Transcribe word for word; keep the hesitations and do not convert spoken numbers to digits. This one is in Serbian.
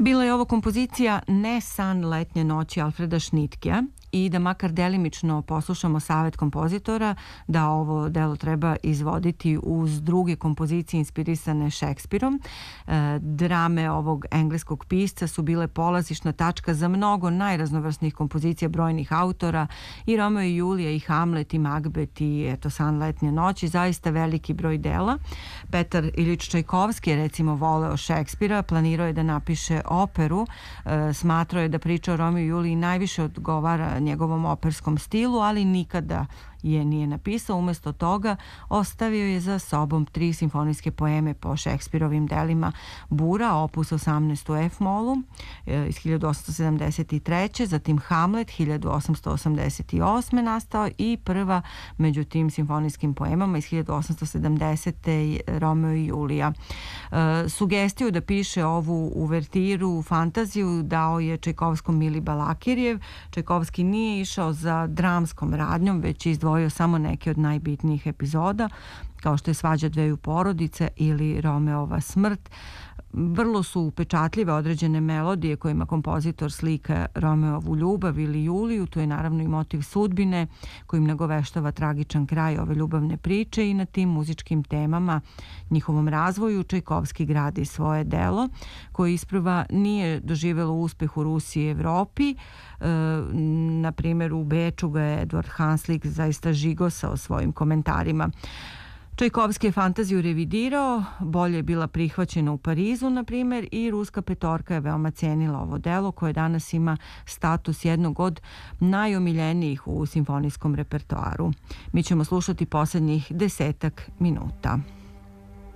Bila je ovo kompozicija Ne san letnje noći Alfreda Schnittkea i da makar delimično poslušamo savet kompozitora da ovo delo treba izvoditi uz druge kompozicije inspirisane Šekspirom. E, drame ovog engleskog pisca su bile polazišna tačka za mnogo najraznovrsnijih kompozicija brojnih autora, i Romeo i Julija, i Hamlet, i Magbet, i eto San letnje noći, zaista veliki broj dela. Petar Ilić Čajkovski je recimo voleo Šekspira, planirao je da napiše operu, e, smatrao je da priča o Romeo i Juliji najviše odgovara njegovom operskom stilu, ali nikada je nije napisao. Umesto toga ostavio je za sobom tri simfonijske poeme po Šekspirovim delima: Bura, opus osamnaest u F-molu iz hiljadu osamsto sedamdeset treće. Zatim Hamlet hiljadu osamsto osamdeset osme nastao, i prva među tim simfonijskim poemama iz hiljadu osamsto sedamdesete. Romeo i Julija. E, sugestiju da piše ovu uvertiru, fantaziju, dao je Čajkovskom Mili Balakirjev. Čajkovski nije išao za dramskom radnjom, već izdvojio samo neke od najbitnijih epizoda, kao što je Svađa dveju porodice ili Romeova smrt. Vrlo su upečatljive određene melodije kojima kompozitor slika Romeovu ljubav ili Juliju. Tu je naravno i motiv sudbine kojim nagoveštava tragičan kraj ove ljubavne priče, i na tim muzičkim temama, njihovom razvoju, Čajkovski gradi svoje delo koje isprva nije doživelo uspeh u Rusiji i Evropi. E, na primjer u Beču ga je Edward Hanslick zaista žigosao svojim komentarima. Čajkovski je fantaziju revidirao, bolje je bila prihvaćena u Parizu, na primjer, i ruska petorka je veoma cenila ovo delo koje danas ima status jednog od najomiljenijih u simfonijskom repertoaru. Mi ćemo slušati poslednjih desetak minuta.